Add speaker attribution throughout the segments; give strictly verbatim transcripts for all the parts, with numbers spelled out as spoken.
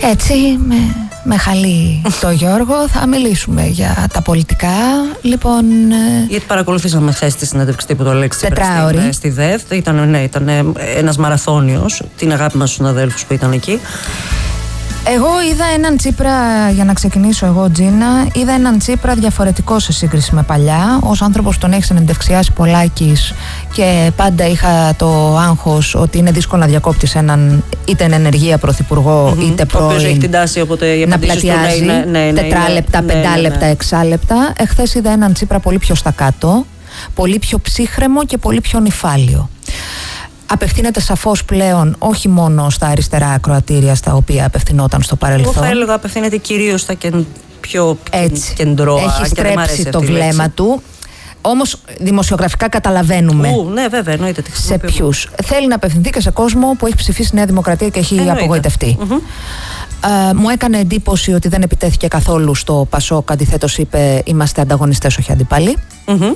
Speaker 1: Έτσι, με, με χαλεί το Γιώργο, θα μιλήσουμε για τα πολιτικά. Λοιπόν,
Speaker 2: γιατί παρακολουθήσαμε χθες τη συνέντευξη τύπου του Αλέξη
Speaker 1: Τσίπρα
Speaker 2: στη ΔΕΘ. Ήταν, ναι, ήταν ένας μαραθώνιος. Την αγάπη μας στους συναδέλφους που ήταν εκεί.
Speaker 1: Εγώ είδα έναν Τσίπρα, για να ξεκινήσω εγώ, Τζίνα, είδα έναν Τσίπρα διαφορετικό σε σύγκριση με παλιά. Ως άνθρωπος τον έχει συνεντευξιάσει πολλάκις και πάντα είχα το άγχος ότι είναι δύσκολο να διακόπτεις έναν είτε εν ενεργεία πρωθυπουργό, mm-hmm. είτε πρώην,
Speaker 2: ο οποίος έχει την τάση όποτε οι
Speaker 1: να πλατιάζει
Speaker 2: ναι, ναι, ναι,
Speaker 1: τετράλεπτα,
Speaker 2: ναι,
Speaker 1: πεντάλεπτα,
Speaker 2: ναι, ναι.
Speaker 1: εξάλεπτα. Εχθές είδα έναν Τσίπρα πολύ πιο στακάτο, πολύ πιο ψύχρεμο και πολύ πιο νυφάλιο. Απευθύνεται σαφώς πλέον όχι μόνο στα αριστερά ακροατήρια στα οποία απευθυνόταν στο παρελθόν.
Speaker 2: Εγώ θα έλεγα απευθύνεται κυρίως στα κεν, πιο
Speaker 1: Έτσι.
Speaker 2: κεντρώα.
Speaker 1: Έχει στρέψει το βλέμμα του. Όμως δημοσιογραφικά καταλαβαίνουμε.
Speaker 2: Ου, ναι, βέβαια, εννοείται.
Speaker 1: Σε ποιους. Θέλει να απευθυνθεί και σε κόσμο που έχει ψηφίσει Νέα Δημοκρατία και έχει εννοείται. απογοητευτεί. Mm-hmm. Ε, μου έκανε εντύπωση ότι δεν επιτέθηκε καθόλου στο Πασόκ. Αντιθέτως είπε: είμαστε ανταγωνιστές, όχι αντίπαλοι. Mm-hmm.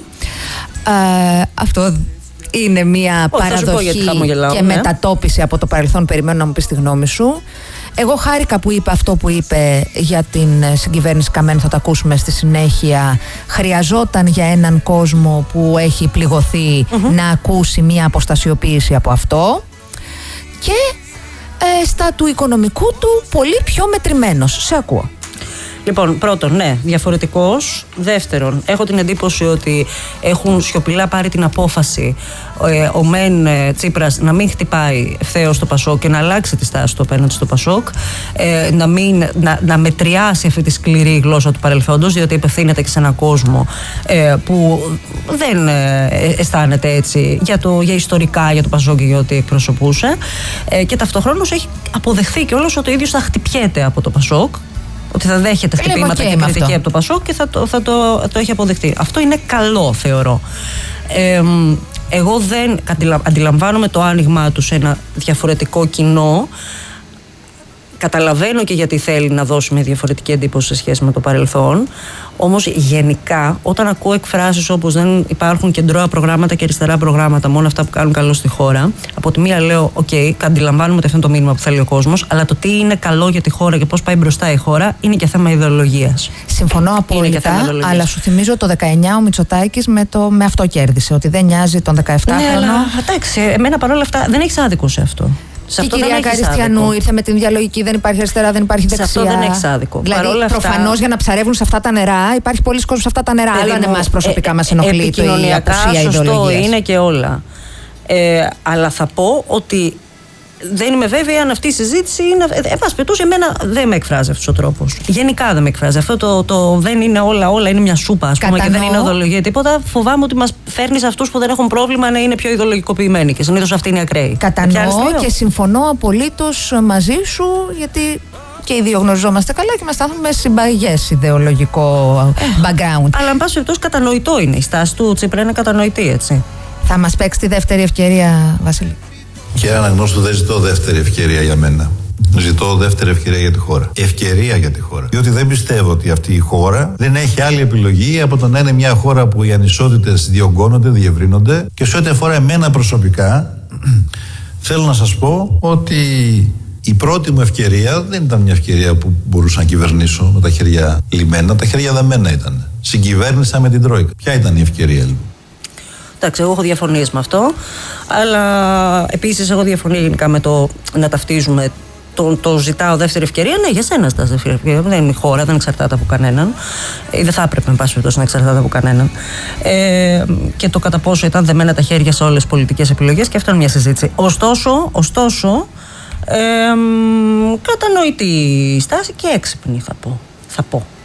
Speaker 1: Ε, αυτό είναι μια oh, παραδοχή και ναι. μετατόπιση από το παρελθόν. Περιμένω να μου πεις τη γνώμη σου. Εγώ χάρηκα που είπε αυτό που είπε για την συγκυβέρνηση Καμένη, θα το ακούσουμε στη συνέχεια. Χρειαζόταν για έναν κόσμο που έχει πληγωθεί mm-hmm. να ακούσει μια αποστασιοποίηση από αυτό. Και ε, στα του οικονομικού του πολύ πιο μετρημένος. Σε ακούω.
Speaker 2: Λοιπόν, πρώτον, ναι, διαφορετικός. Δεύτερον, έχω την εντύπωση ότι έχουν σιωπηλά πάρει την απόφαση ε, ο μεν ε, Τσίπρας να μην χτυπάει ευθέως το Πασόκ και να αλλάξει τη στάση του απέναντι στο Πασόκ, ε, να, μην, να, να μετριάσει αυτή τη σκληρή γλώσσα του παρελθόντος, διότι απευθύνεται και σε έναν κόσμο ε, που δεν ε, αισθάνεται έτσι για, το, για ιστορικά για το Πασόκ και για ό,τι εκπροσωπούσε. Ε, και ταυτοχρόνως έχει αποδεχθεί κιόλας ότι ο ίδιος θα χτυπιέται από το Πασόκ. Ότι θα δέχεται χτυπήματα και κριτική αυτό από το Πασόκ και θα το, θα το, το έχει αποδεχτεί. Αυτό είναι καλό, θεωρώ. Ε, εγώ δεν αντιλαμβάνομαι το άνοιγμά του σε ένα διαφορετικό κοινό. Καταλαβαίνω και γιατί θέλει να δώσει μια διαφορετική εντύπωση σε σχέση με το παρελθόν. Όμως γενικά, όταν ακούω εκφράσεις όπως δεν υπάρχουν κεντρώα προγράμματα και αριστερά προγράμματα, μόνο αυτά που κάνουν καλό στη χώρα, από τη μία λέω: οκ, okay, αντιλαμβάνομαι ότι αυτό είναι το μήνυμα που θέλει ο κόσμος, αλλά το τι είναι καλό για τη χώρα και πώς πάει μπροστά η χώρα είναι και θέμα ιδεολογίας.
Speaker 1: Συμφωνώ απόλυτα, αλλά σου θυμίζω το δεκαεννιά ο Μητσοτάκης με, το, με αυτό κέρδισε, ότι δεν νοιάζει τον δεκαεφτάχρονο. Ναι,
Speaker 2: αλλά εντάξει, εμένα παρόλα αυτά δεν έχεις άδικο σε αυτό.
Speaker 1: Σε και η κυρία Καριστιανού ήρθε με την διαλογική: δεν υπάρχει αριστερά, δεν υπάρχει δεξιά.
Speaker 2: Σε αυτό δεν έχει άδικο.
Speaker 1: Δηλαδή, προφανώς αυτά... για να ψαρεύουν σε αυτά τα νερά, υπάρχει πολλοί κόσμος σε αυτά τα νερά. Άλλο αν εμάς προσωπικά ε, μας ενοχλεί η απουσία ιδεολογίας.
Speaker 2: Είναι και όλα. Ε, αλλά θα πω ότι δεν είμαι βέβαιη αν αυτή η συζήτηση είναι. Εν πάση περιπτώσει, εμένα δεν με εκφράζει αυτός ο τρόπος. Γενικά δεν με εκφράζει. Αυτό το, το δεν είναι όλα, όλα είναι μια σούπα, ας πούμε, και δεν είναι ιδεολογία τίποτα. Φοβάμαι ότι μας φέρνει σε αυτούς που δεν έχουν πρόβλημα να είναι πιο ιδεολογικοποιημένοι. Και συνήθως αυτοί είναι ακραίοι.
Speaker 1: Κατανοώ και συμφωνώ απολύτως μαζί σου, γιατί και οι δύο γνωριζόμαστε καλά και μας στάθουμε συμπαγές ιδεολογικό background.
Speaker 2: Αλλά, εν πάση περιπτώσει, κατανοητό είναι. Η στάση του Τσίπρα είναι κατανοητή, έτσι.
Speaker 1: Θα μας παίξει τη δεύτερη ευκαιρία, Βασίλη?
Speaker 3: Κύριε Αναγνώστου, δεν ζητώ δεύτερη ευκαιρία για μένα. Ζητώ δεύτερη ευκαιρία για τη χώρα. Ευκαιρία για τη χώρα. Διότι δεν πιστεύω ότι αυτή η χώρα δεν έχει άλλη επιλογή από το να είναι μια χώρα που οι ανισότητες διωγγώνονται, διευρύνονται. Και σε ό,τι αφορά εμένα προσωπικά, θέλω να σας πω ότι η πρώτη μου ευκαιρία δεν ήταν μια ευκαιρία που μπορούσα να κυβερνήσω με τα χέρια λιμένα. Τα χέρια δεμένα ήταν. Συγκυβέρνησα με την Τρόικα. Ποια ήταν η ευκαιρία, λοιπόν?
Speaker 2: Εντάξει, εγώ έχω διαφωνίες με αυτό, αλλά επίσης έχω διαφωνία γενικά με το να ταυτίζουμε το, το ζητάω δεύτερη ευκαιρία. Ναι, για σένα ζητάς δεύτερη ευκαιρία. Δεν είναι η χώρα, δεν εξαρτάται από κανέναν. Ή δεν θα έπρεπε, εν πάση περιπτώσει, να εξαρτάται από κανέναν. Ε, και το κατά πόσο ήταν δεμένα τα χέρια σε όλες τις πολιτικές επιλογές, και αυτό είναι μια συζήτηση. Ωστόσο, ωστόσο ε, κατανοητή στάση και έξυπνη, θα πω. Θα πω.